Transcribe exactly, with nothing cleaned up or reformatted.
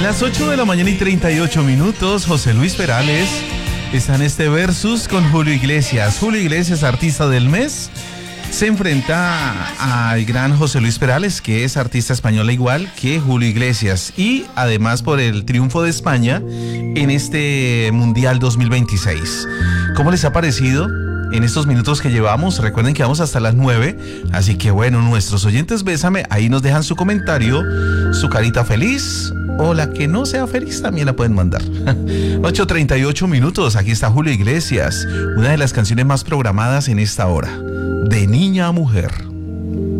Las ocho de la mañana y treinta y ocho minutos, José Luis Perales está en este versus con Julio Iglesias. Julio Iglesias, artista del mes, se enfrenta al gran José Luis Perales, que es artista española igual que Julio Iglesias, y además por el triunfo de España en este Mundial dos mil veintiséis. ¿Cómo les ha parecido en estos minutos que llevamos? Recuerden que vamos hasta las nueve, así que bueno, nuestros oyentes Bésame, ahí nos dejan su comentario, su carita feliz, o la que no sea feliz también la pueden mandar. ocho treinta y ocho minutos, aquí está Julio Iglesias, una de las canciones más programadas en esta hora, De Niña a Mujer.